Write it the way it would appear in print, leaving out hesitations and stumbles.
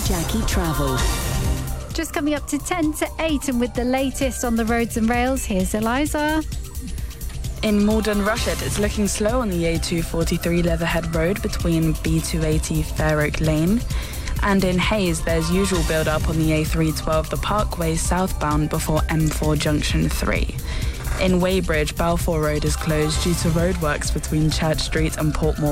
Jackie Travel. Just coming up to 10 to 8, and with the latest on the roads and rails, here's Eliza. In Malden Rushett, it's looking slow on the A243 Leatherhead Road between B280 Fair Oak Lane. And in Hayes, there's usual build-up on the A312 The Parkway southbound before M4 Junction 3. In Weybridge, Balfour Road is closed due to roadworks between Church Street and Portmore